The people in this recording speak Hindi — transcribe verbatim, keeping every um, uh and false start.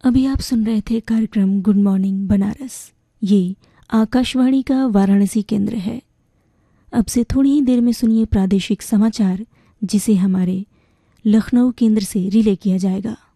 अभी आप सुन रहे थे कार्यक्रम गुड मॉर्निंग बनारस। ये आकाशवाणी का वाराणसी केंद्र है। अब से थोड़ी ही देर में सुनिए प्रादेशिक समाचार, जिसे हमारे लखनऊ केंद्र से रिले किया जाएगा।